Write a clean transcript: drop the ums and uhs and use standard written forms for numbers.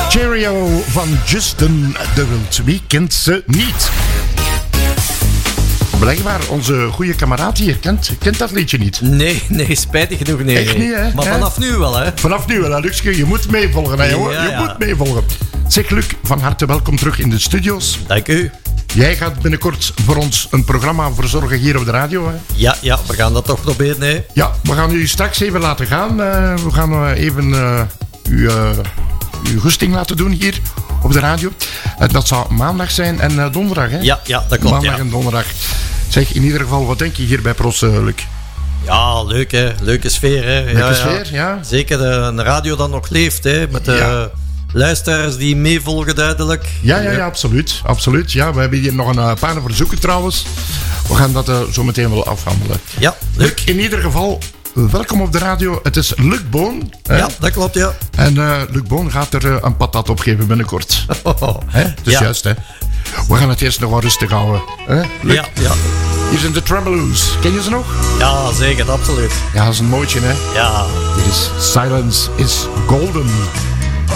Cheerio van Justin de Wild. Wie kent ze niet? Blijkbaar onze goede kameraad hier kent dat liedje niet. Nee, spijtig genoeg nee. Echt niet, hè? Maar vanaf nu wel, hè? Vanaf nu wel, hè, Luxke. Je moet meevolgen, hè, hoor. Je moet meevolgen. Zeg, Luc, van harte welkom terug in de studio's. Dank u. Jij gaat binnenkort voor ons een programma verzorgen hier op de radio, hè? Ja, we gaan dat toch proberen, hè? Ja, we gaan u straks even laten gaan. We gaan even uw goesting laten doen hier op de radio. Dat zou maandag zijn en donderdag, hè? Ja, dat klopt, maandag en donderdag. Zeg, in ieder geval, wat denk je hier bij Pros, Luc? Ja, leuk, hè? Leuke sfeer, hè? Leuke sfeer, ja. Zeker een radio dat nog leeft, hè? Met de luisteraars die meevolgen, duidelijk. Ja, absoluut. Ja, we hebben hier nog een paar verzoeken trouwens. We gaan dat zo meteen wel afhandelen. Ja, leuk. Luc, in ieder geval, welkom op de radio. Het is Luc Boon. Ja, dat klopt, ja. En Luc Boon gaat er een patat op geven binnenkort. Dus juist, hè. We gaan het eerst nog wel rustig houden. Hè, Luc? Ja. Hier zijn de Tremolo's. Ken je ze nog? Ja, zeker, absoluut. Ja, dat is een mooitje, hè. Ja. Dit is Silence is Golden.